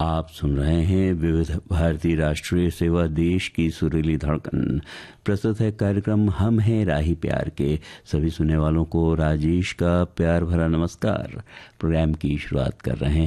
आप सुन रहे हैं विविध भारती राष्ट्रीय सेवा, देश की सुरीली धड़कन। प्रस्तुत है कार्यक्रम हम हैं राही प्यार के। सभी सुनने वालों को राजेश का प्यार भरा नमस्कार। प्रोग्राम की शुरुआत कर रहे हैं